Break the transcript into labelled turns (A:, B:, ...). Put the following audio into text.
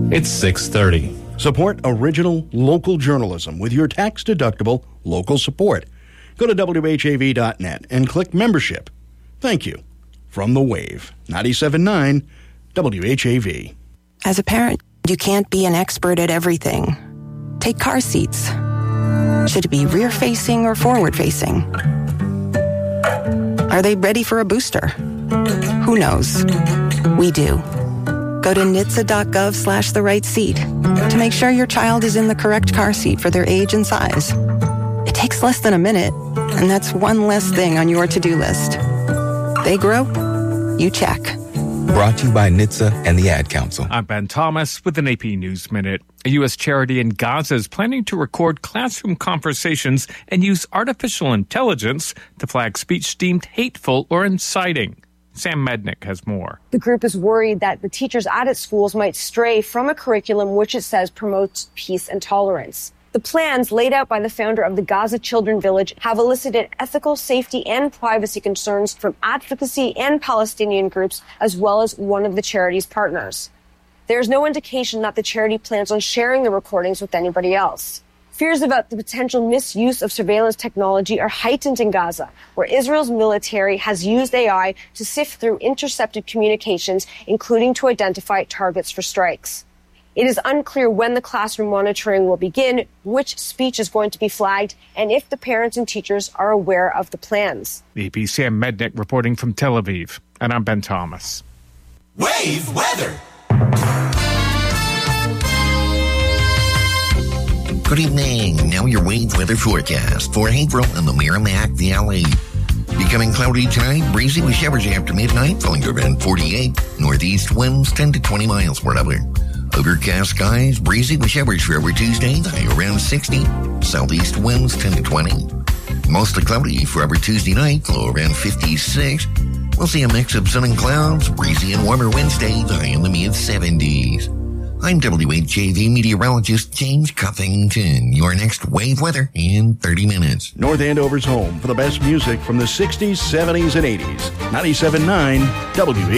A: It's 6:30.
B: Support original local journalism with your tax-deductible local support. Go to WHAV.net and click membership. Thank you. From The Wave, 97.9 WHAV.
C: As a parent, you can't be an expert at everything. Take car seats. Should it be rear-facing or forward-facing? Are they ready for a booster? Who knows? We do. Go to NHTSA.gov/the right seat to make sure your child is in the correct car seat for their age and size. It takes less than a minute, and that's one less thing on your to-do list. They grow, you check.
D: Brought to you by NHTSA and the Ad Council.
E: I'm Ben Thomas with an AP News Minute. A U.S. charity in Gaza is planning to record classroom conversations and use artificial intelligence to flag speech deemed hateful or inciting. Sam Mednick has more.
F: The group is worried that the teachers at its schools might stray from a curriculum which it says promotes peace and tolerance. The plans laid out by the founder of the Gaza Children Village have elicited ethical, safety, and privacy concerns from advocacy and Palestinian groups, as well as one of the charity's partners. There's no indication that the charity plans on sharing the recordings with anybody else. Fears about the potential misuse of surveillance technology are heightened in Gaza, where Israel's military has used AI to sift through intercepted communications, including to identify targets for strikes. It is unclear when the classroom monitoring will begin, which speech is going to be flagged, and if the parents and teachers are aware of the plans.
E: AP's Sam Mednick reporting from Tel Aviv. And I'm Ben Thomas.
G: Wave weather.
H: Good evening. Now your wave weather forecast for April in the Merrimack Valley. Becoming cloudy tonight, breezy with showers after midnight, falling to around 48. Northeast winds 10 to 20 miles per hour. Overcast skies, breezy with showers for over Tuesday, high around 60. Southeast winds 10 to 20. Mostly cloudy for over Tuesday night, low around 56. We'll see a mix of sun and clouds, breezy and warmer Wednesday, high in the mid-70s. I'm WHAV meteorologist James Cuffington. Your next wave weather in 30 minutes.
B: North Andover's home for the best music from the 60s, 70s, and 80s. 97.9 WHAV.